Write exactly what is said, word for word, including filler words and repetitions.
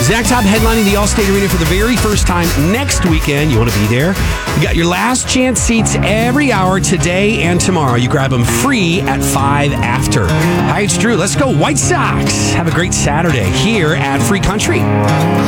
Zach Top headlining the Allstate Arena for the very first time next weekend. You want to be there? You got your last chance seats every hour today and tomorrow. You grab them free at five after. Hi, it's Drew. Let's go White Sox. Have a great Saturday here at Free Country.